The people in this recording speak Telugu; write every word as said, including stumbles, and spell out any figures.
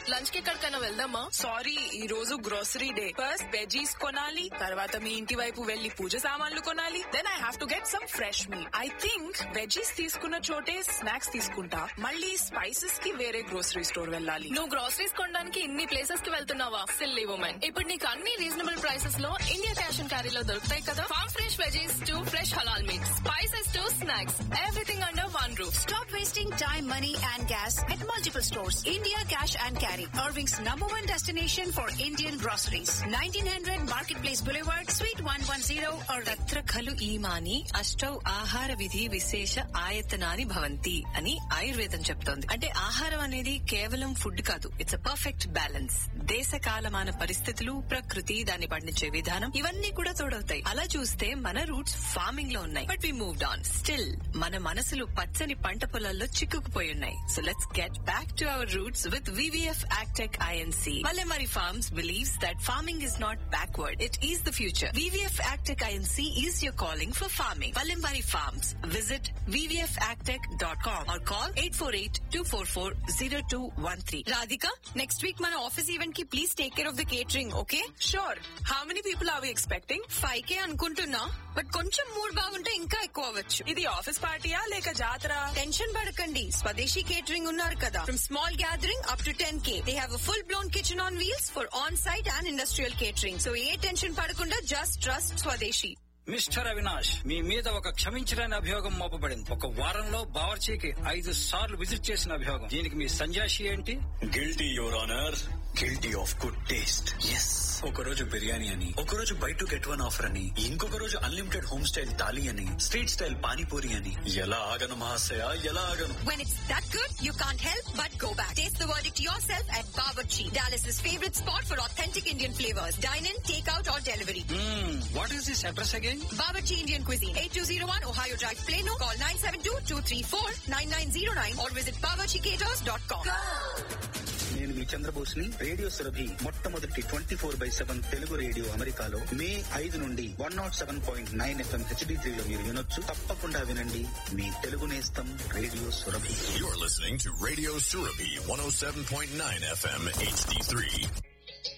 లంచ్ కి ఎక్కడికైనా వెళ్దామా? సారీ, ఈ రోజు గ్రోసరీ డే. ఫస్ట్ వెజీస్ కొనాలి, తర్వాత మీ ఇంటి వైపు వెళ్లి పూజ సామాన్లు కొనాలి. Then I have to get some fresh meet. I think veggies తీసుకున్న చోటే స్నాక్స్ తీసుకుంటా. మళ్ళీ స్పైసెస్ కి వేరే గ్రోసరీ స్టోర్ వెళ్ళాలి. నువ్వు గ్రోసరీస్ కొనడానికి ఇన్ని ప్లేసెస్ కి వెళ్తున్నావా? Silly women. ఇప్పుడు నీకు అన్ని రీజనబుల్ ప్రైసెస్ లో ఇండియా క్యాష్ అండ్ క్యారీలో దొరుకుతాయి కదా. Form fresh veggies to fresh halal meets, spices to snacks, everything under one roof. Stop wasting time, money and gas at multiple stores. India Cash and Carry, Irving's number one destination for Indian groceries. nineteen hundred Marketplace Boulevard, Suite one ten, or తత్ర ఖలు ఈమాని అష్టౌ ఆహార విధి విశేష ఆయతనాని భవంతి అని ఆయుర్వేదం చెప్తోంది. అంటే ఆహారం అనేది కేవలం ఫుడ్ కాదు, ఇట్స్ అ పర్ఫెక్ట్ బ్యాలెన్స్. దేశ కాలమాన పరిస్థితులు, ప్రకృతి, దాన్ని పండించే విధానం, ఇవన్నీ కూడా తోడవుతాయి. అలా చూస్తే మన రూట్స్ ఫార్మింగ్ లో ఉన్నాయి, but we moved on. Still మన మనసులు పచ్చని పంట పొలాల్లో చిక్కుకుపోయి ఉన్నాయి. So let's get back to our roots with V V F Agtech I N C. Vallemari Farms believes that farming is not backward, it is the future. V V F Agtech I N C is your calling for farming. Vallemari Farms. Visit v v f agtech dot com or call eight four eight, two four four, zero two one three. Radhika, next week మన ఆఫీస్ ఈవెంట్ కి please take care of the catering, okay? Sure. How many people are we expecting? Five కే అనుకుంటున్నా, బట్ కొంచెం మూడ్ బాగుంటే ఇంకా ఎక్కువ అవ్వచ్చు. ఇది ఆఫీస్ పార్టీయా లేక జాతర? టెన్షన్ పడకండి, స్వదేశీ కేటరింగ్ ఉన్నారు కదా. From small gathering up to ten K, they have a full blown kitchen on wheels for on site and industrial catering. So A tension పడకుండా జస్ట్ ట్రస్ట్ స్వదేశీ. మిస్టర్ అవినాష్, మీ మీద ఒక క్షమించలేని అభియోగం మోపబడింది. ఒక వారంలో బావర్చీకి ఐదు సార్లు విజిట్ చేసిన అభియోగం. దీనికి మీ సంజాషి ఏంటి? Guilty your honour, guilty of good taste. Yes, ఒక రోజు బిర్యానీ అని, ఒక రోజు by to get one offer అని, ఇంకొక రోజు అన్లిమిటెడ్ హోమ్ స్టైల్ థాలీ అని, స్ట్రీట్ స్టైల్ పానీపూరి అని. ఎలా ఆగను మహాశయ, ఎలా ఆగను? when it's that good, you can't help but go back. Taste the verdict yourself at Bawarchi, Dallas's favorite spot for authentic Indian flavors. Dine in, take out or delivery. What is this address again? Bawarchi Indian Cuisine, eighty-two oh one Ohio Drive, Plano. Call nine seven two, two three four, nine nine zero nine or visit bawarchi caters dot com. నేను మీ చంద్రబోస్ని. రేడియో సురభి మొట్టమొదటి twenty four by seven Telugu radio అమెరికాలో మే ఐదు నుండి one not seven point nine FM HD త్రీలో మీరు వినొచ్చు. తప్పకుండా వినండి. మీ తెలుగు నేస్తం radio Surabhi. You're listening to Radio Surabhi one oh seven point nine F M H D three.